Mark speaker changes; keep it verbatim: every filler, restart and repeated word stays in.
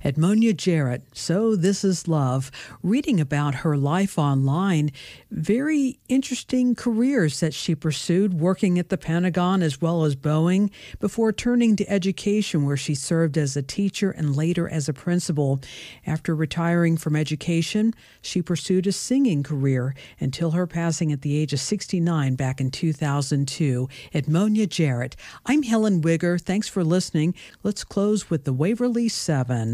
Speaker 1: Edmonia Jarrett, So This Is Love, reading about her life online, very interesting careers that she pursued, working at the Pentagon as well as Boeing, before turning to education where she served as a teacher and later as a principal. After retiring from education, she pursued a singing career until her passing at the age of sixty-nine back in two thousand two. Edmonia Jarrett. I'm Helen Wigger. Thanks for listening. Let's close with the Waverly Seven.